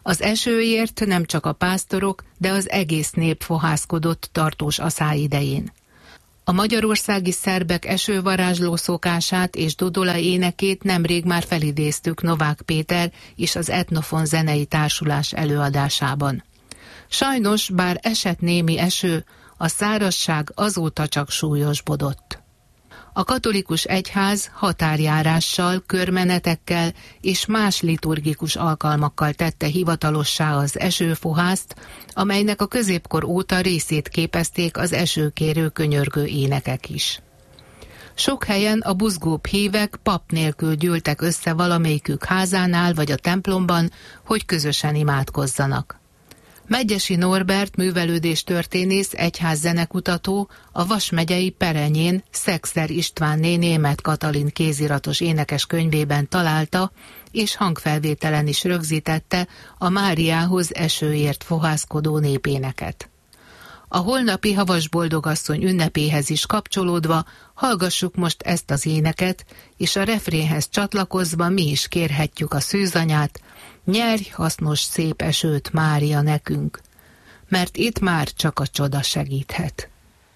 Az esőért nem csak a pásztorok, de az egész nép fohászkodott tartós aszály idején. A magyarországi szerbek esővarázsló szokását és dodola énekét nemrég már felidéztük Novák Péter és az Etnofon zenei társulás előadásában. Sajnos, bár esett némi eső, a szárazság azóta csak súlyosbodott. A katolikus egyház határjárással, körmenetekkel és más liturgikus alkalmakkal tette hivatalossá az esőfohászt, amelynek a középkor óta részét képezték az esőkérő könyörgő énekek is. Sok helyen a buzgóbb hívek pap nélkül gyűltek össze valamelyikük házánál vagy a templomban, hogy közösen imádkozzanak. Medgyessy Norbert művelődéstörténész egyházzenekutató a Vas megyei Perenyén Szexer Istvánné Németh Katalin kéziratos énekes könyvében találta, és hangfelvételen is rögzítette a Máriához esőért fohászkodó népéneket. A holnapi Havasboldogasszony ünnepéhez is kapcsolódva hallgassuk most ezt az éneket, és a refrénhez csatlakozva mi is kérhetjük a szűzanyát: nyerj hasznos szép esőt, Mária, nekünk, mert itt már csak a csoda segíthet.